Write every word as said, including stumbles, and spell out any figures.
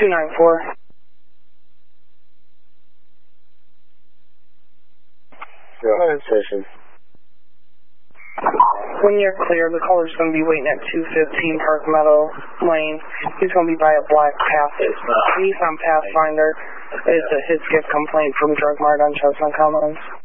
two nine four. Go ahead, station. When you're clear, the caller's going to be waiting at two fifteen Park Meadow Lane. He's going to be by a black Path, Nissan Pathfinder. It's a his gift complaint from Drug Mart on Chestnut Commons.